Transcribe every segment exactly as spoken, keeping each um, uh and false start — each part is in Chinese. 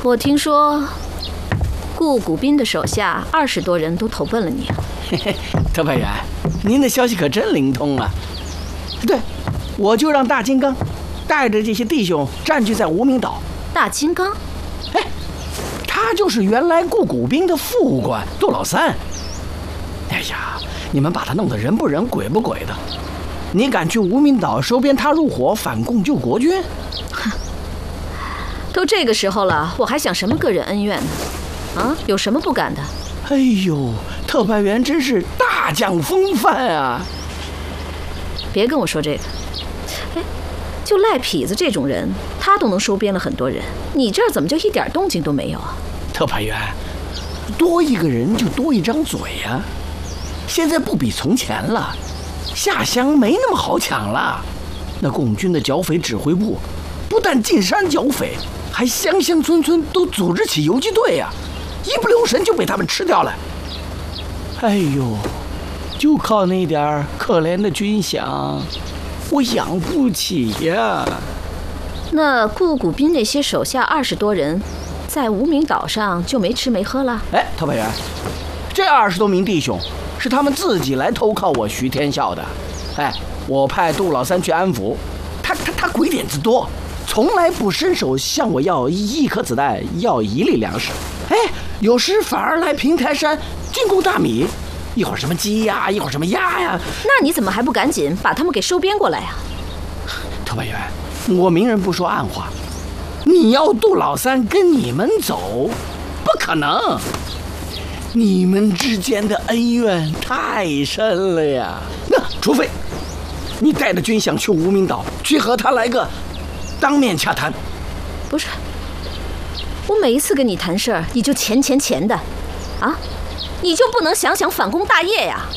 我听说顾谷斌的手下二十多人都投奔了你啊。 嘿嘿，特派员，您的消息可真灵通啊！对，我就让大金刚带着这些弟兄占据在无名岛。 大金刚？ 哎，他就是原来顾谷斌的副官杜老三。哎呀，你们把他弄得人不人鬼不鬼的，你敢去无名岛收编他入伙反共救国军？ 哼，都这个时候了，我还想什么个人恩怨呢？啊，有什么不敢的？ 哎呦，特派员真是大将风范啊！ 别跟我说这个。哎，就赖痞子这种人，他都能收编了很多人，你这儿怎么就一点动静都没有啊？ 特派员，多一个人就多一张嘴呀、啊。现在不比从前了，下乡没那么好抢了。那共军的剿匪指挥部不但进山剿匪，还乡乡村村都组织起游击队呀、啊，一不留神就被他们吃掉了。哎呦，就靠那点可怜的军饷，我养不起呀。 那顾谷斌那些手下二十多人，在无名岛上就没吃没喝了？ 哎，特派员，这二十多名弟兄是他们自己来投靠我徐天笑的。哎，我派杜老三去安抚他，他他鬼点子多，从来不伸手向我要一颗子弹，要一粒粮食。哎，有时反而来平台山进贡大米，一会儿什么鸡呀，一会儿什么鸭呀。 那你怎么还不赶紧把他们给收编过来呀？ 特派员，我明人不说暗话，你要杜老三跟你们走，不可能。你们之间的恩怨太深了呀！那除非你带着军饷去无名岛，去和他来个当面洽谈。 不是，我每一次跟你谈事儿，你就钱钱钱的，啊，你就不能想想反攻大业呀？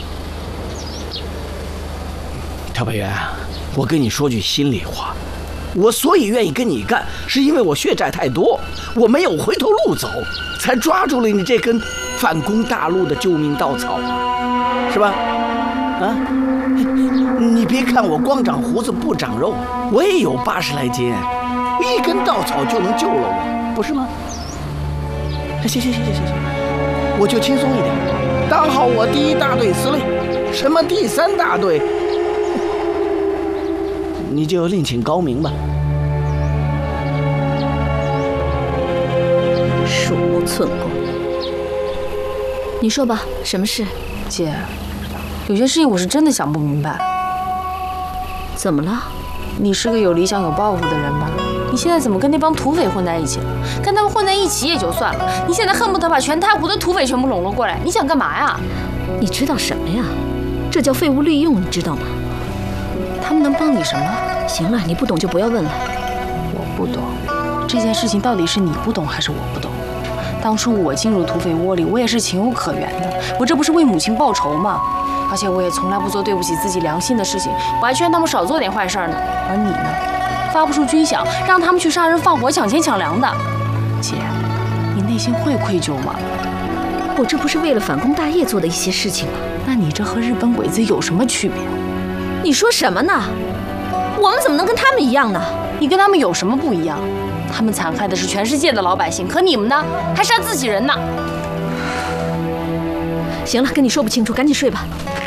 特派员，我跟你说句心里话，我所以愿意跟你干，是因为我血债太多，我没有回头路走，才抓住了你这根反攻大陆的救命稻草，是吧？啊，你别看我光长胡子不长肉，我也有八十来斤，一根稻草就能救了我，不是吗？行行行行行行，我就轻松一点，当好我第一大队司令，什么第三大队，你就另请高明吧。 鼠目寸光。你说吧，什么事？ 姐，有些事情我是真的想不明白。 怎么了？ 你是个有理想有抱负的人吧？你现在怎么跟那帮土匪混在一起了？跟他们混在一起也就算了，你现在恨不得把全太湖的土匪全部笼络过来，你想干嘛呀？ 你知道什么呀？这叫废物利用，你知道吗？ 他们能帮你什么？ 行了，你不懂就不要问了。 我不懂，这件事情到底是你不懂还是我不懂？当初我进入土匪窝里，我也是情有可原的，我这不是为母亲报仇吗？而且我也从来不做对不起自己良心的事情，我还劝他们少做点坏事呢。而你呢，发不出军饷，让他们去杀人放火、抢钱抢粮的。姐，你内心会愧疚吗？ 我这不是为了反攻大业做的一些事情吗？ 那你这和日本鬼子有什么区别？ 你说什么呢？我们怎么能跟他们一样呢？ 你跟他们有什么不一样？他们残害的是全世界的老百姓，可你们呢，还杀自己人呢。 行了，跟你说不清楚，赶紧睡吧。